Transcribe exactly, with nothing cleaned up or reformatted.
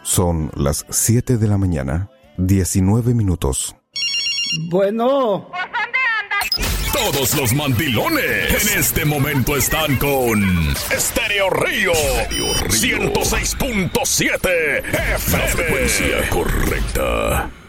Son las siete de la mañana, diecinueve minutos. Bueno. Todos los mandilones en este momento están con Estéreo Río ciento seis punto siete F M. La frecuencia correcta.